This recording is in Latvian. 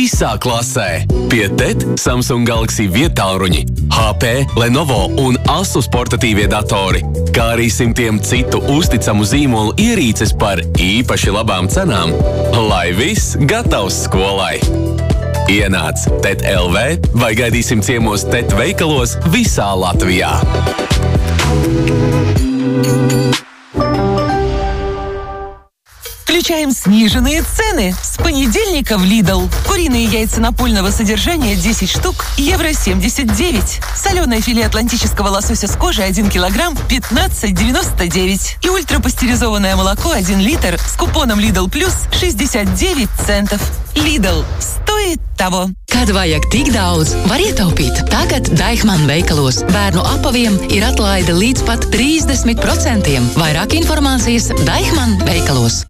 visā klasē. Pie TET Samsung Galaxy vietāluņi, HP, Lenovo un Asus portatīvie datori, kā arī simtiem citu uzticamu zīmolu ierīces par īpaši labām cenām. Lai viss gatavs skolai! Ienāc TET LV vai gaidīsim ciemos TET veikalos visā Latvijā. Включаем сниженные цены. С понедельника в Lidl. Куриные яйца напольного содержания 10 штук, евро 79. Соленое филе атлантического лосося с кожей 1 килограмм, 15,99. И ультрапастеризованное молоко 1 литр с купоном Lidl Plus 69 центов. Lidl. Стоит того. Kad vajag tik daudz, var ietaupīt. Tagad Deichmann veikalos bērnu apaviem ir atlaide līdz pat 30%. Vairāk informācijas Deichmann veikalos.